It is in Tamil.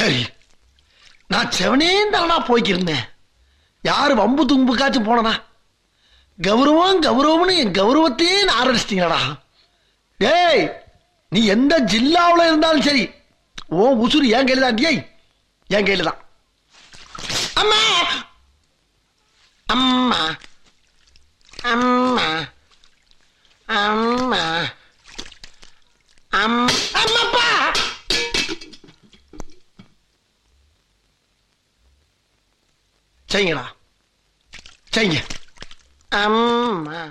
சரி, நான் செவனே தானா போய்க்கிருந்தேன். யாரு வம்பு தும்புக்காச்சும் போனனா? கௌரவம் கௌரவம்னு என் கௌரவத்தையே ஆரம்பிச்சிட்டீங்களா? டேய், நீ எந்த ஜில்லாவில் இருந்தாலும் சரி, ஓ உசுறு என் கையில தான். டேய், என் கையில தான். அம்மா அம்மா அம்மா அம்மா அம்மாப்பா. செய்யுங்களா, செய்யுங்க. அம்மா